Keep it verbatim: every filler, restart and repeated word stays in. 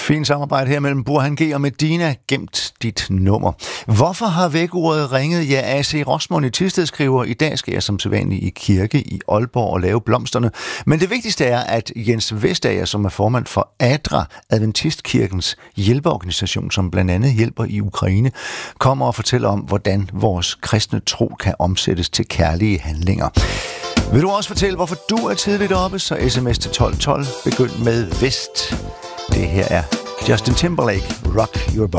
Fint samarbejde her mellem Burhan G og Medina. Gemt dit nummer. Hvorfor har vækkeuret ringet? Ja, A C Rosmund i Thisted skriver, i dag skal jeg som sædvanlig i kirke i Aalborg og lave blomsterne. Men det vigtigste er, at Jens Vestager, som er formand for ADRA, Adventistkirkens hjælpeorganisation, som blandt andet hjælper i Ukraine, kommer og fortæller om, hvordan vores kristne tro kan omsættes til kærlige handlinger. Vil du også fortælle, hvorfor du er tidligt oppe, så sms til tolv tolv. Begynd med Vest. Det her er Justin Timberlake, Rock Your Boat.